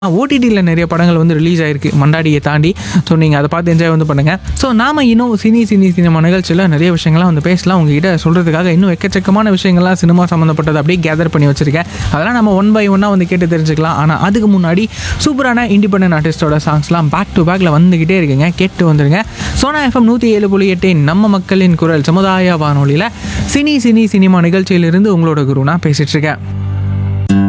ஓடிடியில் நிறைய படங்கள் வந்து ரிலீஸ் ஆயிருக்கு மண்டாடியை தாண்டி. ஸோ நீங்கள் அதை பார்த்து என்ஜாய் வந்து பண்ணுங்கள். ஸோ நாம் இன்னும் சினிமா நிகழ்ச்சியில் நிறைய விஷயங்கள்லாம் வந்து பேசலாம். உங்ககிட்ட சொல்கிறதுக்காக இன்னும் எக்கச்சக்கமான விஷயங்கள்லாம் சினிமா சம்மந்தப்பட்டது அப்படியே கேதர் பண்ணி வச்சுருக்கேன். அதெல்லாம் நம்ம ஒன் பை ஒன்னாக வந்து கேட்டு தெரிஞ்சுக்கலாம். ஆனால் அதுக்கு முன்னாடி சூப்பரான இண்டிபெண்டன்ட் ஆர்டிஸ்டோட சாங்ஸ்லாம் பேக் டு பேக்கில் வந்துக்கிட்டே இருக்குங்க. கேட்டு வந்துடுங்க. சோனா FM 107.8 நம்ம மக்களின் குரல் சமுதாய வானொலியில் சினிமா நிகழ்ச்சியிலிருந்து உங்களோட குரு நான் பேசிகிட்டு இருக்கேன்.